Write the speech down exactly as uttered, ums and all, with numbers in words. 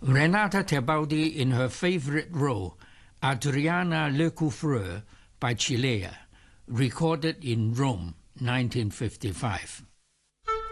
Renata Tebaldi in her favorite role, Adriana Lecouvreur by Cilea, recorded in Rome, nineteen fifty-five.